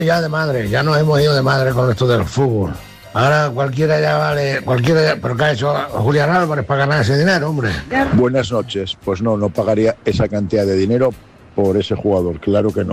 Ya de madre, ya nos hemos ido de madre con esto del fútbol. Ahora cualquiera ya vale, pero ¿qué ha hecho Julián Álvarez para ganar ese dinero, hombre? Buenas noches. Pues no pagaría esa cantidad de dinero por ese jugador, claro que no.